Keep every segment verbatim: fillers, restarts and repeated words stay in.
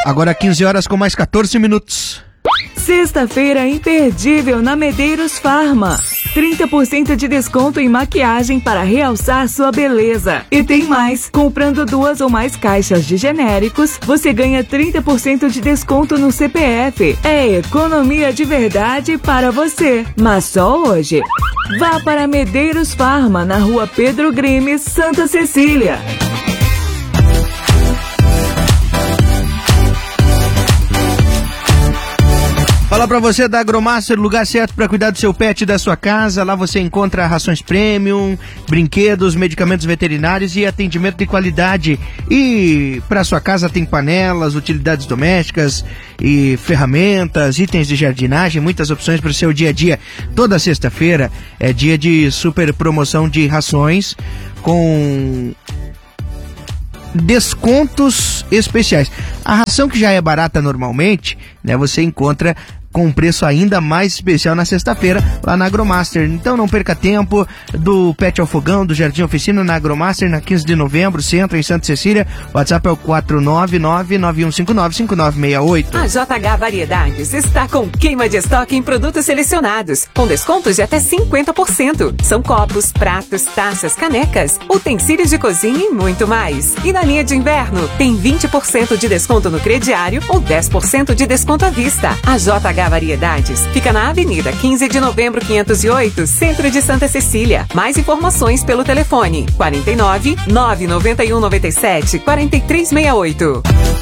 Agora quinze horas com mais quatorze minutos. Sexta-feira imperdível na Medeiros Farma. trinta por cento de desconto em maquiagem para realçar sua beleza. E tem mais, comprando duas ou mais caixas de genéricos, você ganha trinta por cento de desconto no C P F. É economia de verdade para você, mas só hoje. Vá para Medeiros Farma, na rua Pedro Grimes, Santa Cecília. Fala pra você da Agromaster, lugar certo para cuidar do seu pet e da sua casa. Lá você encontra rações premium, brinquedos, medicamentos veterinários e atendimento de qualidade. E para sua casa tem panelas, utilidades domésticas e ferramentas, itens de jardinagem, muitas opções para o seu dia a dia. Toda sexta-feira é dia de super promoção de rações com descontos especiais. A ração que já é barata normalmente, né, você encontra com um preço ainda mais especial na sexta-feira lá na Agromaster. Então não perca tempo do Pet ao Fogão, do Jardim Oficina na Agromaster, na quinze de novembro, centro, em Santa Cecília. O WhatsApp é o quatro nove nove, nove um cinco nove, cinco nove seis oito. A J H Variedades está com queima de estoque em produtos selecionados, com descontos de até cinquenta por cento. São copos, pratos, taças, canecas, utensílios de cozinha e muito mais. E na linha de inverno, tem vinte por cento de desconto no crediário ou dez por cento de desconto à vista. A J H Variedades fica na Avenida quinze de novembro, quinhentos e oito, Centro de Santa Cecília. Mais informações pelo telefone quarenta e nove, nove nove um, nove sete, quatro três seis oito.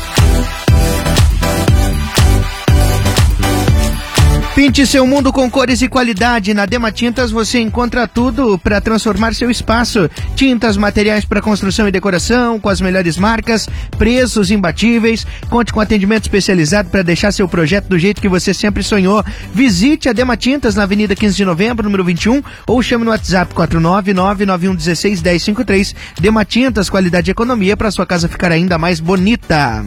Pinte seu mundo com cores e qualidade. Na Dema Tintas você encontra tudo para transformar seu espaço. Tintas, materiais para construção e decoração, com as melhores marcas, preços imbatíveis. Conte com atendimento especializado para deixar seu projeto do jeito que você sempre sonhou. Visite a Dema Tintas na Avenida quinze de novembro, número vinte e um, ou chame no WhatsApp quatro nove nove, nove um um seis, um zero cinco três. Dema Tintas, qualidade e economia para sua casa ficar ainda mais bonita.